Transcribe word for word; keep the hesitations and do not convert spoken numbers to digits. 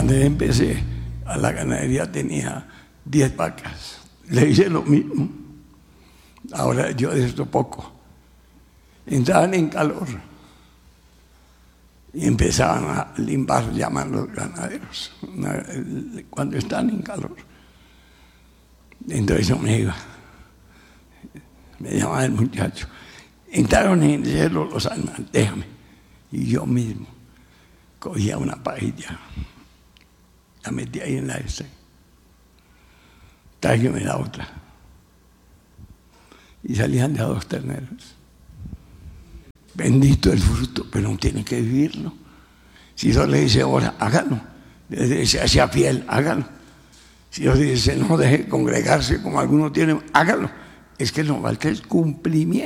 Cuando empecé a la ganadería tenía diez vacas. Le hice lo mismo. Ahora yo de esto poco. Entraban en calor y empezaban a limbar, llaman los ganaderos, cuando están en calor. Entonces yo me iba, me llamaba el muchacho. Entraron en el cielo los animales, déjame. Y yo mismo cogía una pajilla, la metía ahí en la esta, tráigame la otra. Y salían de a dos terneros. Bendito el fruto, pero no tiene que vivirlo. Si Dios le dice ahora, hágalo. Le dice, sea fiel, hágalo. Si Dios dice, no deje congregarse como algunos tienen, hágalo. Es que no falta el cumplimiento.